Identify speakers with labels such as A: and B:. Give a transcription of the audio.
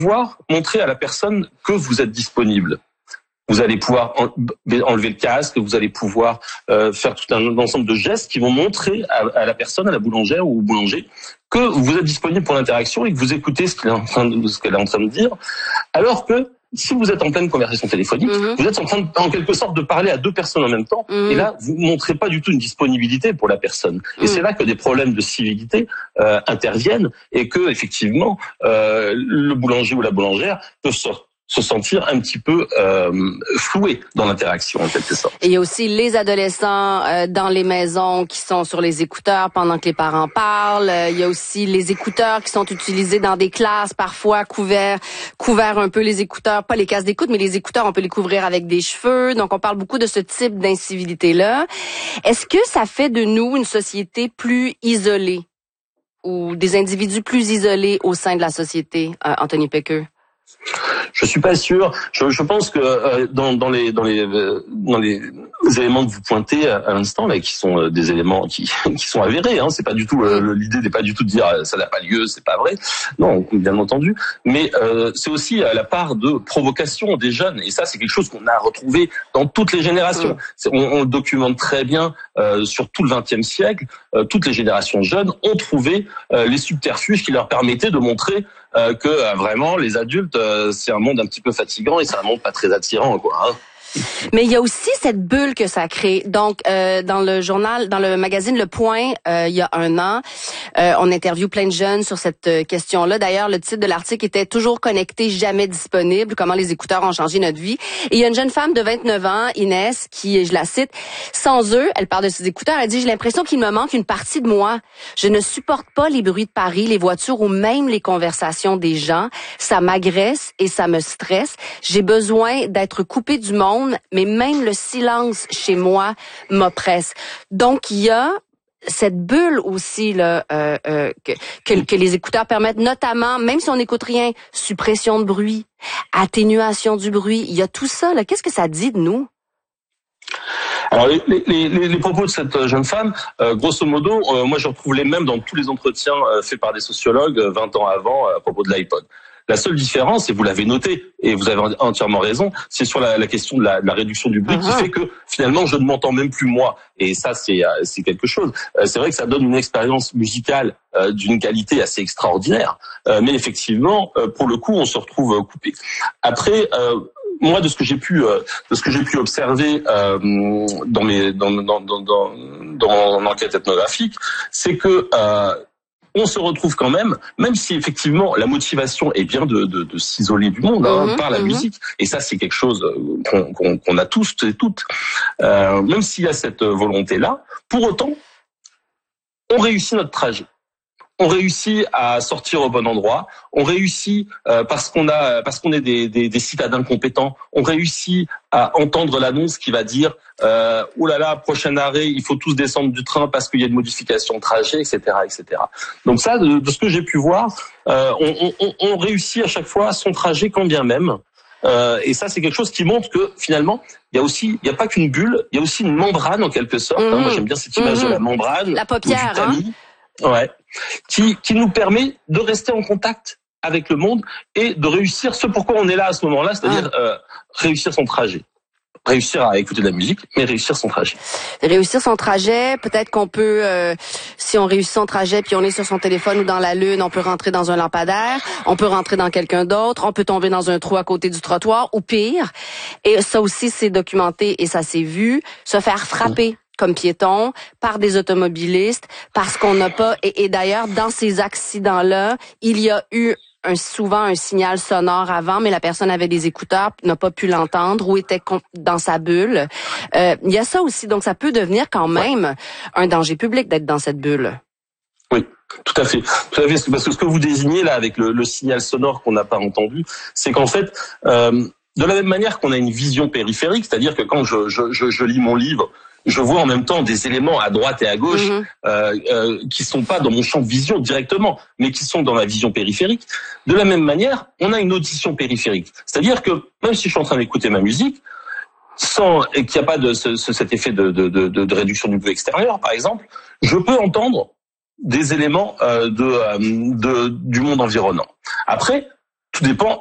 A: pouvoir montrer à la personne que vous êtes disponible. Vous allez pouvoir enlever le casque, vous allez pouvoir faire tout un ensemble de gestes qui vont montrer à la personne, à la boulangère ou au boulanger, que vous êtes disponible pour l'interaction et que vous écoutez ce qu'elle est en train de dire. Alors que si vous êtes en pleine conversation téléphonique, vous êtes en train, en quelque sorte, de parler à deux personnes en même temps. Et là, vous montrez pas du tout une disponibilité pour la personne. Et c'est là que des problèmes de civilité interviennent et que, effectivement, le boulanger ou la boulangère peuvent se sentir un petit peu floué dans l'interaction, en quelque sorte.
B: Et il y a aussi les adolescents dans les maisons qui sont sur les écouteurs pendant que les parents parlent. Il y a aussi les écouteurs qui sont utilisés dans des classes, parfois couverts un peu les écouteurs, pas les casques d'écoute, mais les écouteurs, on peut les couvrir avec des cheveux. Donc, on parle beaucoup de ce type d'incivilité-là. Est-ce que ça fait de nous une société plus isolée ou des individus plus isolés au sein de la société, Anthony Pequeux?
A: Je suis pas sûr. Je pense que dans les éléments que vous pointez à l'instant là, qui sont des éléments qui sont avérés, hein, c'est pas du tout l'idée n'est pas du tout de dire ça n'a pas lieu, c'est pas vrai. Non, bien entendu. Mais c'est aussi la part de provocation des jeunes, et ça c'est quelque chose qu'on a retrouvé dans toutes les générations. On le documente très bien sur tout le XXe siècle. Toutes les générations jeunes ont trouvé les subterfuges qui leur permettaient de montrer que vraiment les adultes c'est un monde un petit peu fatigant et c'est un monde pas très attirant, quoi. Hein.
B: Mais il y a aussi cette bulle que ça crée. Donc, dans le magazine Le Point, il y a un an, on interviewe plein de jeunes sur cette question-là. D'ailleurs, le titre de l'article était « Toujours connecté, jamais disponible. Comment les écouteurs ont changé notre vie ». Et il y a une jeune femme de 29 ans, Inès, qui, je la cite, « Sans eux, elle parle de ses écouteurs, elle dit « J'ai l'impression qu'il me manque une partie de moi. Je ne supporte pas les bruits de Paris, les voitures ou même les conversations des gens. Ça m'agresse et ça me stresse. J'ai besoin d'être coupée du monde. Mais même le silence chez moi m'oppresse. » Donc, il y a cette bulle aussi là que les écouteurs permettent, notamment, même si on n'écoute rien, suppression de bruit, atténuation du bruit. Il y a tout ça, là. Qu'est-ce que ça dit de nous?
A: Alors les propos de cette jeune femme, grosso modo, moi je retrouve les mêmes dans tous les entretiens faits par des sociologues 20 ans avant à propos de l'iPod. La seule différence, et vous l'avez noté, et vous avez entièrement raison, c'est sur la question de la réduction du bruit qui fait que finalement je ne m'entends même plus moi. Et ça, c'est quelque chose. C'est vrai que ça donne une expérience musicale d'une qualité assez extraordinaire, mais effectivement, pour le coup, on se retrouve coupé. Après, moi, de ce que j'ai pu observer dans l'enquête ethnographique, c'est que on se retrouve quand même si effectivement la motivation est bien de s'isoler du monde par la musique, et ça c'est quelque chose qu'on a tous et toutes, même s'il y a cette volonté-là, pour autant, on réussit notre trajet. On réussit à sortir au bon endroit. On réussit parce qu'on est des citadins compétents. On réussit à entendre l'annonce qui va dire oh là là, prochain arrêt, il faut tous descendre du train parce qu'il y a une modification de trajet, etc., etc. Donc ça, de ce que j'ai pu voir, on réussit à chaque fois son trajet quand bien même. Et ça, c'est quelque chose qui montre que finalement, il y a pas qu'une bulle, il y a aussi une membrane en quelque sorte. Moi, j'aime bien cette image de la membrane,
B: la paupière,
A: qui nous permet de rester en contact avec le monde et de réussir ce pourquoi on est là à ce moment-là, c'est-à-dire réussir son trajet. Réussir à écouter de la musique, mais réussir son trajet.
B: Réussir son trajet, peut-être qu'on peut, si on réussit son trajet puis on est sur son téléphone ou dans la lune, on peut rentrer dans un lampadaire, on peut rentrer dans quelqu'un d'autre, on peut tomber dans un trou à côté du trottoir, ou pire. Et ça aussi, c'est documenté et ça s'est vu, se faire frapper comme piéton par des automobilistes parce qu'on n'a pas, et d'ailleurs, dans ces accidents-là, il y a eu souvent un signal sonore avant, mais la personne avait des écouteurs, n'a pas pu l'entendre ou était dans sa bulle. Il y a ça aussi, donc ça peut devenir quand même un danger public d'être dans cette bulle.
A: Oui, tout à fait. Tout à fait, parce que ce que vous désignez là avec le signal sonore qu'on n'a pas entendu, c'est qu'en fait, de la même manière qu'on a une vision périphérique, c'est-à-dire que quand je lis mon livre, je vois en même temps des éléments à droite et à gauche qui sont pas dans mon champ de vision directement, mais qui sont dans la vision périphérique. De la même manière, on a une audition périphérique. C'est-à-dire que même si je suis en train d'écouter ma musique, et qu'il n'y a pas cet effet de réduction du bruit extérieur, par exemple, je peux entendre des éléments du monde environnant. Après, tout dépend